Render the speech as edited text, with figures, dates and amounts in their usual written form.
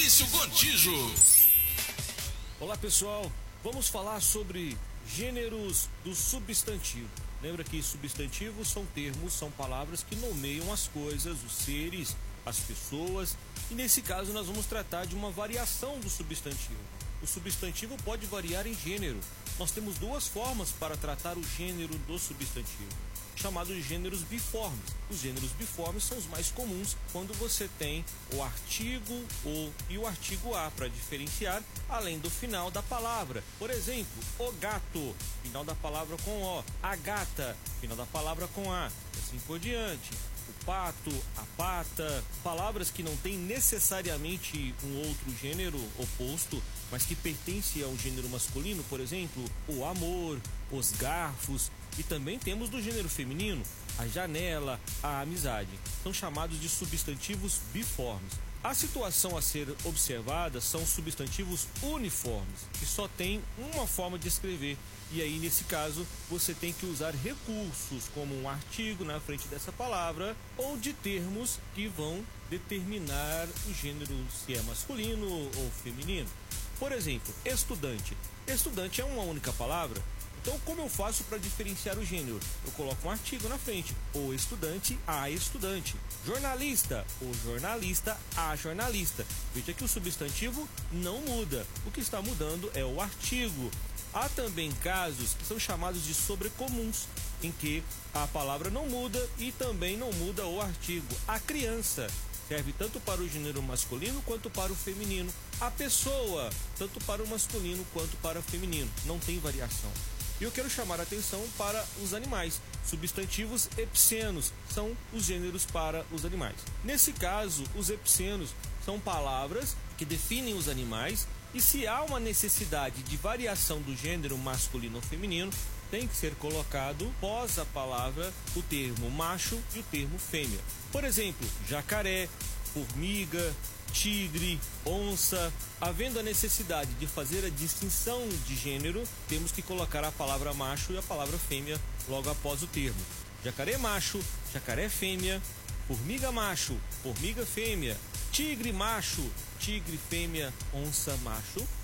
Fabrício Gontijo. Olá pessoal, vamos falar sobre gêneros do substantivo. Lembra que substantivos são termos, são palavras que nomeiam as coisas, os seres, as pessoas. E nesse caso nós vamos tratar de uma variação do substantivo. O substantivo pode variar em gênero. Nós temos duas formas para tratar o gênero do substantivo, chamados de gêneros biformes. Os gêneros biformes são os mais comuns quando você tem o artigo o e o artigo a para diferenciar, além do final da palavra. Por exemplo, o gato, final da palavra com o, a gata, final da palavra com a, assim por diante. O pato, a pata, palavras que não têm necessariamente um outro gênero oposto, mas que pertencem ao gênero masculino, por exemplo, o amor, os garfos. E também temos do gênero feminino, a janela, a amizade. São chamados de substantivos biformes. A situação a ser observada são substantivos uniformes, que só tem uma forma de escrever. E aí, nesse caso, você tem que usar recursos, como um artigo na frente dessa palavra, ou de termos que vão determinar o gênero, se é masculino ou feminino. Por exemplo, estudante. Estudante é uma única palavra. Então, como eu faço para diferenciar o gênero? Eu coloco um artigo na frente. O estudante, a estudante. Jornalista, o jornalista, a jornalista. Veja que o substantivo não muda. O que está mudando é o artigo. Há também casos que são chamados de sobrecomuns, em que a palavra não muda e também não muda o artigo. A criança serve tanto para o gênero masculino quanto para o feminino. A pessoa, tanto para o masculino quanto para o feminino. Não tem variação. E eu quero chamar a atenção para os animais. Substantivos epicenos são os gêneros para os animais. Nesse caso, os epicenos são palavras que definem os animais, e se há uma necessidade de variação do gênero masculino ou feminino, tem que ser colocado pós a palavra o termo macho e o termo fêmea. Por exemplo, jacaré, formiga, tigre, onça. Havendo a necessidade de fazer a distinção de gênero, temos que colocar a palavra macho e a palavra fêmea logo após o termo. Jacaré macho, jacaré fêmea, formiga macho, formiga fêmea, tigre macho, tigre fêmea, onça macho.